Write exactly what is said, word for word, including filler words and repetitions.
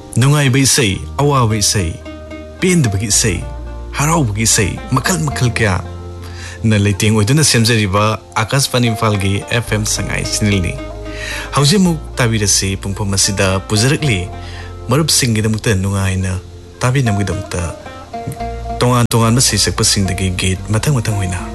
नुंगाई बैसई अवा बैसई पेंद बगी सई हराव बगी सई मखल मखल क्या न लेटिंग ओइदुना सेमजरिबा आकाशवाणी इम्फालगी एफएम संगाई चैनलनि हौजिमुक ताबिरसे पुंफम असिदा पुजरकली मरुप सिंगिदमुक्ता नुंगाइना ताबिनमगिदमुक्ता तोंगान तोंगान मसि सकपसिंदगी गीत मथंग मथंग होइना